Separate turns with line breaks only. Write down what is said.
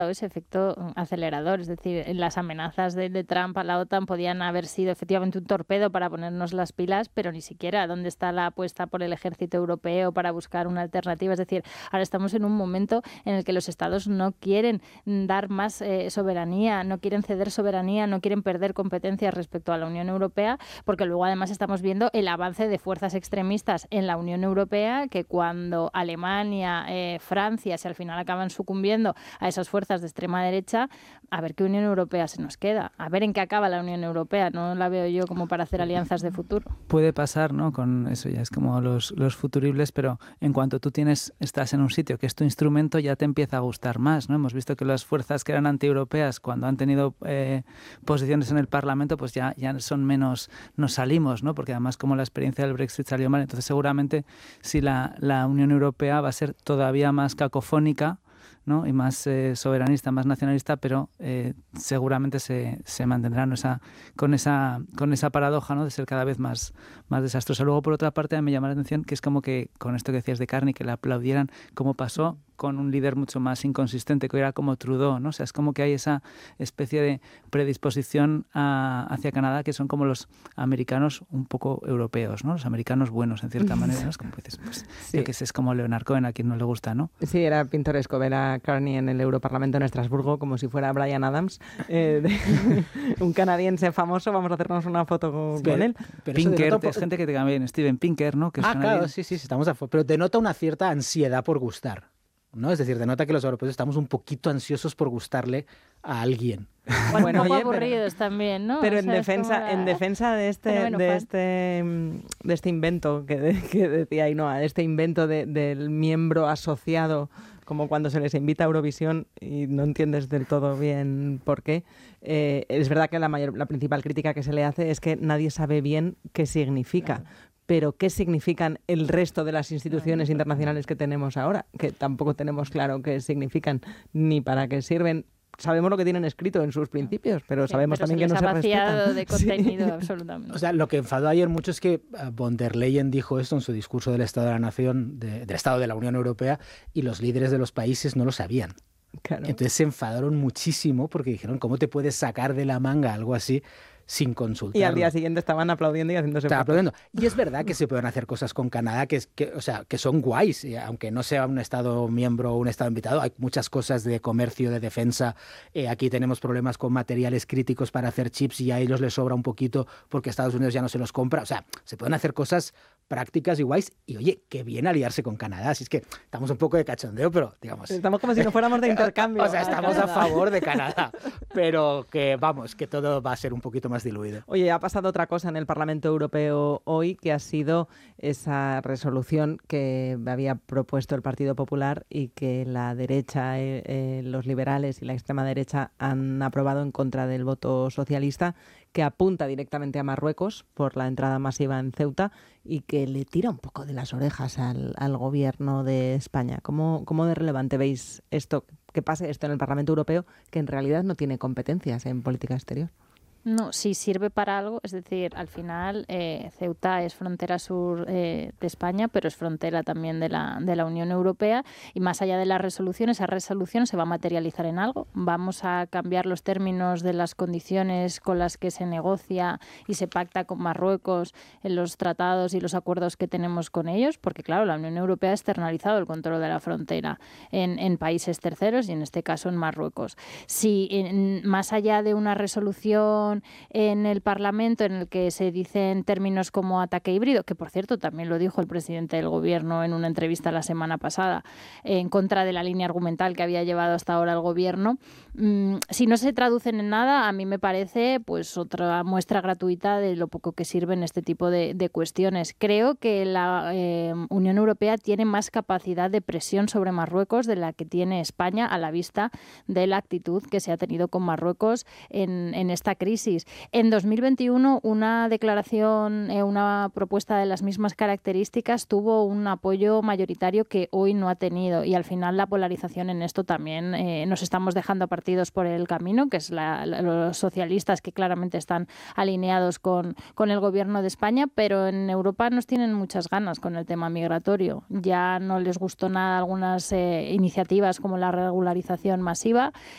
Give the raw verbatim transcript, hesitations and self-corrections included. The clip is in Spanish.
ese efecto acelerador. Es decir, las amenazas de, de Trump a la OTAN podían haber sido efectivamente un torpedo para ponernos las pilas, pero ni siquiera dónde está la apuesta por el ejército europeo para buscar una alternativa. Es decir, ahora estamos en un momento en el que los estados no quieren dar más eh, soberanía, no quieren ceder soberanía, no quieren perder competencias respecto a la Unión Europea, porque luego además estamos viendo el avance de fuerzas extremistas en la Unión Europea, que cuando Alemania, eh, Francia, si al final acaban sucumbiendo a esas fuerzas de extrema derecha, a ver qué Unión Europea se nos queda, a ver en qué acaba la Unión Europea. No la veo yo como para hacer alianzas de futuro.
Puede pasar, ¿no? Con eso ya es como los, los futuribles, pero en cuanto tú tienes, estás en un sitio que es tu instrumento, ya te empieza a gustar más, ¿no? Hemos visto que las fuerzas que eran antieuropeas, cuando han tenido eh, posiciones en el Parlamento, pues ya, ya son menos, nos salimos, ¿no? Porque además como la experiencia del Brexit salió mal, entonces seguramente si la, la Unión Europea va a ser todavía más cacofónica, ¿no? Y más eh, soberanista, más nacionalista, pero eh, seguramente se, se mantendrá, ¿no? esa, con, esa, con esa paradoja, ¿no? De ser cada vez más, más desastrosa. Luego, por otra parte, me llama la atención que es como que, con esto que decías de Carney, que la aplaudieran, como pasó con un líder mucho más inconsistente, que era como Trudeau, ¿no? O sea, es como que hay esa especie de predisposición a, hacia Canadá, que son como los americanos un poco europeos, ¿no? Los americanos buenos, en cierta manera, ¿no? Es como dices, pues,
sí.
yo que sé, es como Leonard Cohen, a quien no le gusta, ¿no?
Sí, era pintoresco ver a Carney en el Europarlamento en Estrasburgo como si fuera Bryan Adams, eh, de, un canadiense famoso. Vamos a hacernos una foto con,
sí,
con él.
Pero
Pinker,
denota...
es gente que te cambia bien, Steven Pinker, ¿no? Que es
ah,
canadiense.
claro, sí, sí, estamos a... pero denota una cierta ansiedad por gustar, ¿no? Es decir, denota que los europeos estamos un poquito ansiosos por gustarle a alguien.
Bueno, bueno, un poco oye, aburridos pero, también, ¿no?
Pero
o
en
sea,
defensa,
la...
en defensa de este, de este, de este invento que, de, que decía Ainhoa, este invento de, del miembro asociado, como cuando se les invita a Eurovisión y no entiendes del todo bien por qué. Eh, es verdad que la mayor, la principal crítica que se le hace es que nadie sabe bien qué significa. Claro. Pero ¿qué significan el resto de las instituciones internacionales que tenemos ahora? Que tampoco tenemos claro qué significan ni para qué sirven. Sabemos lo que tienen escrito en sus principios, pero sí, sabemos
pero
también
se
que no se respetan.
ha vaciado de contenido,
sí.
absolutamente.
O sea, lo que enfadó ayer mucho es que von der Leyen dijo esto en su discurso del Estado de la Nación, de, del Estado de la Unión Europea, y los líderes de los países no lo sabían.
Claro.
Entonces se enfadaron muchísimo porque dijeron, ¿cómo te puedes sacar de la manga algo así sin consultar?
Y al día siguiente estaban aplaudiendo y haciéndose
Estaban aplaudiendo. Y es verdad que se pueden hacer cosas con Canadá que, que, o sea, que son guays, aunque no sea un Estado miembro o un Estado invitado. Hay muchas cosas de comercio, de defensa. Eh, aquí tenemos problemas con materiales críticos para hacer chips y a ellos les sobra un poquito porque Estados Unidos ya no se los compra. O sea, se pueden hacer cosas prácticas y guays. Y oye, qué bien aliarse con Canadá. Así es que estamos un poco de cachondeo, pero digamos...
Estamos como si no fuéramos de intercambio.
O sea, estamos a favor de Canadá. Pero que vamos, que todo va a ser un poquito más diluido.
Oye, ha pasado otra cosa en el Parlamento Europeo hoy, que ha sido esa resolución que había propuesto el Partido Popular y que la derecha, eh, eh, los liberales y la extrema derecha han aprobado en contra del voto socialista, que apunta directamente a Marruecos por la entrada masiva en Ceuta y que le tira un poco de las orejas al, al gobierno de España. ¿Cómo, cómo de relevante veis esto, que pase esto en el Parlamento Europeo, que en realidad no tiene competencias en política exterior?
No, sí sirve para algo, es decir, al final eh, Ceuta es frontera sur eh, de España, pero es frontera también de la, de la Unión Europea, y más allá de la resolución, esa resolución se va a materializar en algo. Vamos a cambiar los términos de las condiciones con las que se negocia y se pacta con Marruecos en los tratados y los acuerdos que tenemos con ellos, porque claro, la Unión Europea ha externalizado el control de la frontera en, en países terceros y en este caso en Marruecos. Si en, más allá de una resolución en el Parlamento en el que se dicen términos como ataque híbrido, que por cierto también lo dijo el presidente del gobierno en una entrevista la semana pasada, en contra de la línea argumental que había llevado hasta ahora el gobierno, mmm, si no se traducen en nada, a mí me parece pues otra muestra gratuita de lo poco que sirven este tipo de, de cuestiones. Creo que la eh, Unión Europea tiene más capacidad de presión sobre Marruecos de la que tiene España a la vista de la actitud que se ha tenido con Marruecos en, en esta crisis. En dos mil veintiuno, una declaración, eh, una propuesta de las mismas características tuvo un apoyo mayoritario que hoy no ha tenido, y al final la polarización en esto también eh, nos estamos dejando partidos por el camino, que es la, la, los socialistas, que claramente están alineados con, con el gobierno de España, pero en Europa nos tienen muchas ganas con el tema migratorio. Ya no les gustó nada algunas eh, iniciativas como la regularización masiva,